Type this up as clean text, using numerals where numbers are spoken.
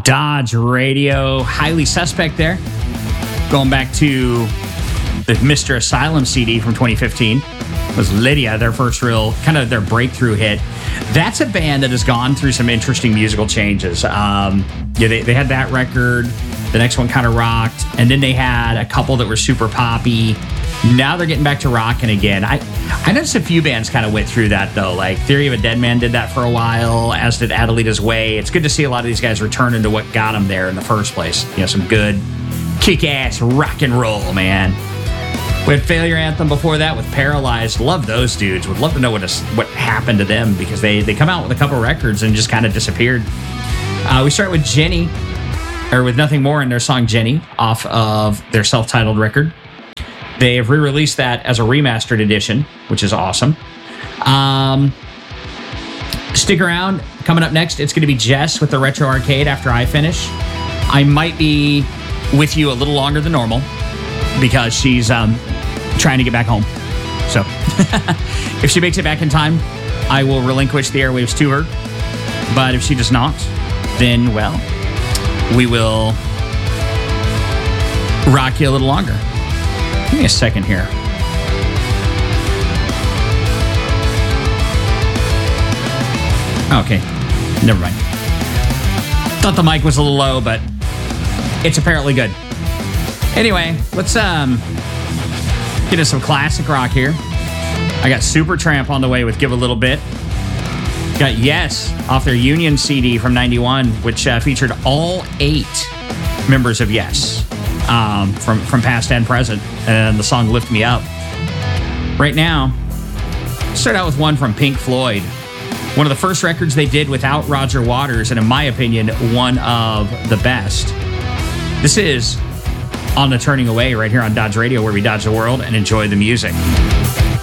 Dodge Radio, Highly Suspect there. Going back to the Mr. Asylum CD from 2015. It was Lydia, their first real, kind of their breakthrough hit. That's a band that has gone through some interesting musical changes. They had that record. The next one kind of rocked. And then they had a couple that were super poppy. Now they're getting back to rocking again. I noticed a few bands kind of went through that, though. Like Theory of a Dead Man did that for a while, as did Adelita's Way. It's good to see a lot of these guys returning to what got them there in the first place. You know, some good kick-ass rock and roll, man. We had Failure Anthem before that with Paralyzed. Love those dudes. Would love to know what happened to them, because they come out with a couple records and just kind of disappeared. We start with Jenny, or with Nothing More, and their song Jenny off of their self-titled record. They have re-released that as a remastered edition, which is awesome. Stick around. Coming up next, it's going to be Jess with the Retro Arcade after I finish. I might be with you a little longer than normal because she's trying to get back home. So if she makes it back in time, I will relinquish the airwaves to her. But if she does not, then, well, we will rock you a little longer. Give me a second here. Okay, never mind. Thought the mic was a little low, but it's apparently good. Anyway, let's get into some classic rock here. I got Supertramp on the way with Give a Little Bit. Got Yes off their Union CD from 91, which featured all 8 members of Yes. From past and present, and the song Lift Me Up. Right now, start out with one from Pink Floyd. One of the first records they did without Roger Waters, and in my opinion, one of the best. This is On the Turning Away right here on Dodge Radio, where we dodge the world and enjoy the music.